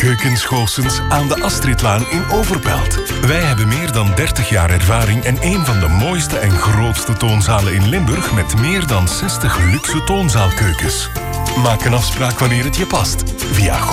Keukens Goossens aan de Astridlaan in Overpelt. Wij hebben meer dan 30 jaar ervaring en een van de mooiste en grootste toonzalen in Limburg met meer dan 60 luxe toonzaalkeukens. Maak een afspraak wanneer het je past via